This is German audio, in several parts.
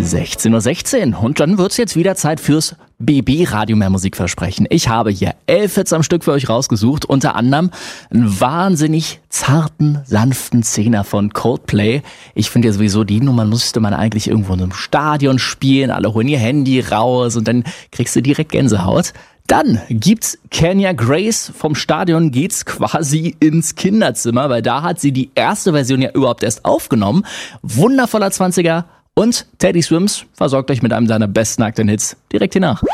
16:16 Uhr und dann wird's jetzt wieder Zeit fürs BB-Radio mehr Musikversprechen. Ich habe hier 11 Hits am Stück für euch rausgesucht, unter anderem einen wahnsinnig zarten, sanften Zehner von Coldplay. Ich finde ja sowieso, die Nummer müsste man eigentlich irgendwo in einem Stadion spielen, alle holen ihr Handy raus und dann kriegst du direkt Gänsehaut. Dann gibt's Kenya Grace. Vom Stadion geht's quasi ins Kinderzimmer, weil da hat sie die erste Version ja überhaupt erst aufgenommen. Wundervoller 20er. Und Teddy Swims versorgt euch mit einem seiner besten aktuellen Hits direkt hier nach.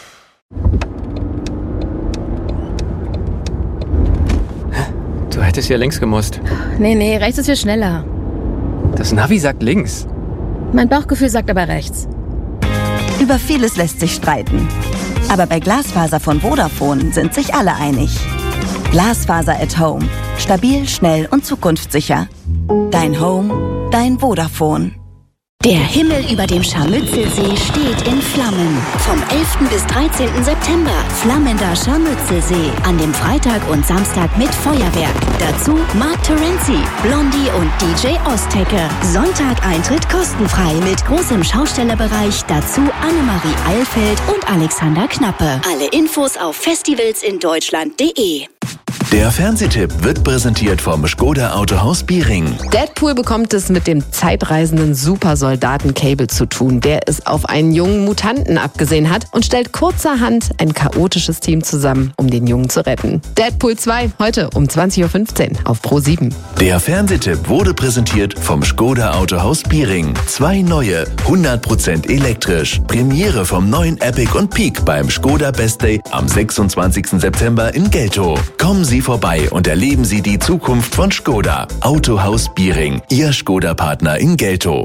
Du hättest hier links gemusst. Nee, rechts ist viel schneller. Das Navi sagt links. Mein Bauchgefühl sagt aber rechts. Über vieles lässt sich streiten. Aber bei Glasfaser von Vodafone sind sich alle einig. Glasfaser at Home. Stabil, schnell und zukunftssicher. Dein Home, dein Vodafone. Der Himmel über dem Scharmützelsee steht in Flammen. Vom 11. bis 13. September flammender Scharmützelsee. An dem Freitag und Samstag mit Feuerwerk. Dazu Mark Terenzi, Blondie und DJ Ostecke. Sonntag Eintritt kostenfrei mit großem Schaustellerbereich. Dazu Annemarie Eilfeld und Alexander Knappe. Alle Infos auf festivalsindeutschland.de. Der Fernsehtipp wird präsentiert vom Škoda Autohaus Biering. Deadpool bekommt es mit dem zeitreisenden Supersoldaten Cable zu tun, der es auf einen jungen Mutanten abgesehen hat und stellt kurzerhand ein chaotisches Team zusammen, um den Jungen zu retten. Deadpool 2, heute um 20.15 Uhr auf Pro7. Der Fernsehtipp wurde präsentiert vom Škoda Autohaus Biering. 2 neue, 100% elektrisch. Premiere vom neuen Epic und Peak beim Škoda Best Day am 26. September in Geltow. Kommen Sie vorbei und erleben Sie die Zukunft von Škoda. Autohaus Biering, Ihr Škoda-Partner in Geltow.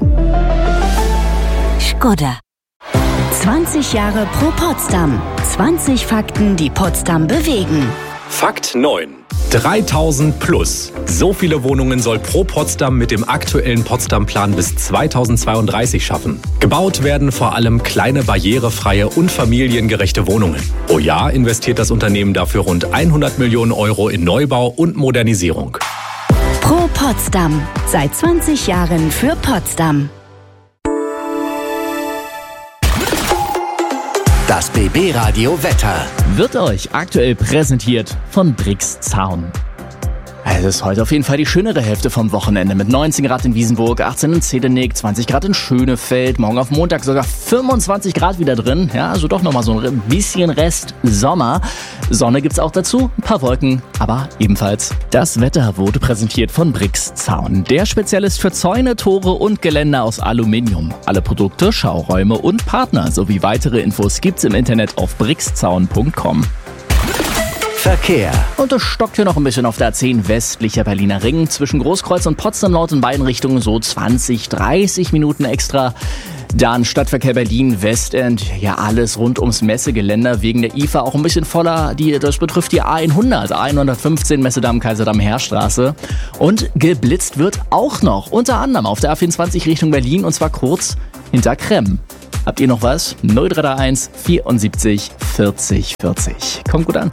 Škoda. 20 Jahre Pro Potsdam. 20 Fakten, die Potsdam bewegen. Fakt 9. 3000 plus. So viele Wohnungen soll Pro Potsdam mit dem aktuellen Potsdam-Plan bis 2032 schaffen. Gebaut werden vor allem kleine, barrierefreie und familiengerechte Wohnungen. Pro Jahr investiert das Unternehmen dafür rund 100 Millionen Euro in Neubau und Modernisierung. Pro Potsdam. Seit 20 Jahren für Potsdam. Das BB-Radio Wetter Wird euch aktuell präsentiert von Brix Zaun. Es ist heute auf jeden Fall die schönere Hälfte vom Wochenende mit 19 Grad in Wiesenburg, 18 in Zedenik, 20 Grad in Schönefeld, morgen auf Montag sogar 25 Grad wieder drin. Ja, also doch nochmal so ein bisschen Rest Sommer. Sonne gibt's auch dazu, ein paar Wolken, aber ebenfalls. Das Wetter wurde präsentiert von Brix Zaun, der Spezialist für Zäune, Tore und Geländer aus Aluminium. Alle Produkte, Schauräume und Partner sowie weitere Infos gibt's im Internet auf brixzaun.com. Verkehr. Und es stockt hier noch ein bisschen auf der A10 westlicher Berliner Ring. Zwischen Großkreuz und Potsdam laut in beiden Richtungen so 20-30 Minuten extra. Dann Stadtverkehr Berlin, Westend, ja alles rund ums Messegeländer. Wegen der IFA auch ein bisschen voller. Das betrifft die A100, A115 Messedamm, Kaiserdamm, Heerstraße. Und geblitzt wird auch noch, unter anderem auf der A24 Richtung Berlin und zwar kurz hinter Kremm. Habt ihr noch was? 0331 74 40 40. Kommt gut an.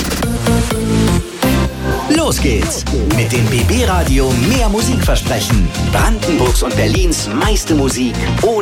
Los geht's mit dem BB-Radio mehr Musikversprechen. Brandenburgs und Berlins meiste Musik ohne